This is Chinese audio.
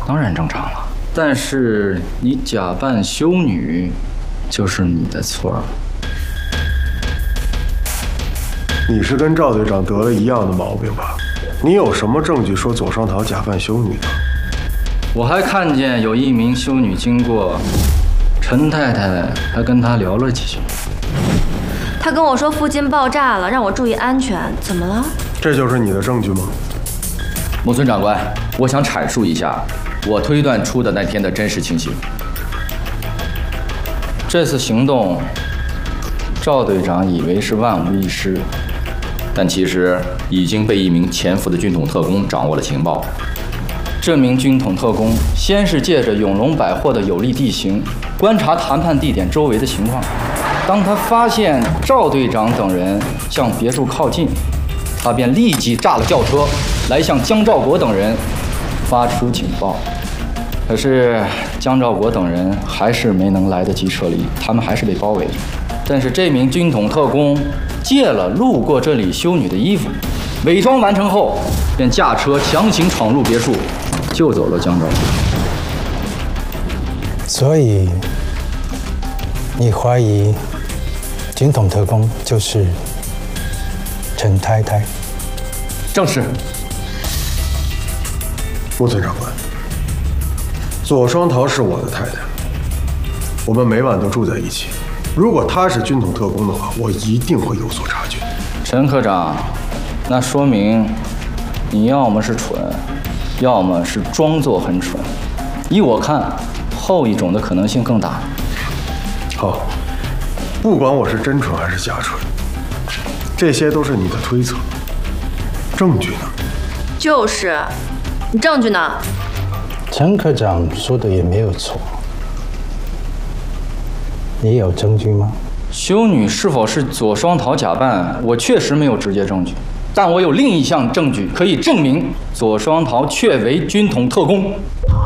当然正常了。但是你假扮修女，就是你的错。 你是跟赵队长得了一样的毛病吧？你有什么证据说左双桃假扮修女的？ 我还看见有一名修女经过，陈太太还跟她聊了几句。 他跟我说附近爆炸了，让我注意安全。怎么了？ 这就是你的证据吗？ 木村长官，我想阐述一下我推断出的那天的真实情形。 这次行动，赵队长以为是万无一失， 但其实已经被一名潜伏的军统特工掌握了情报。 这名军统特工先是借着永隆百货的有利地形，观察谈判地点周围的情况。当他发现赵队长等人向别墅靠近，他便立即炸了轿车，来向江兆国等人发出警报。可是江兆国等人还是没能来得及撤离，他们还是被包围着。但是这名军统特工借了路过这里修女的衣服，伪装完成后，便驾车强行闯入别墅，救走了江兆国。 所以你怀疑军统特工就是陈太太？ 正是。 木村长官，左双桃是我的太太，我们每晚都住在一起。如果她是军统特工的话，我一定会有所察觉。 陈科长，那说明你要么是蠢，要么是装作很蠢。依我看，后一种的可能性更大。 好，不管我是真蠢还是假蠢，这些都是你的推测。证据呢？ 就是，你证据呢？ 陈科长说的也没有错。你有证据吗？ 修女是否是左双桃假扮，我确实没有直接证据，但我有另一项证据可以证明左双桃确为军统特工。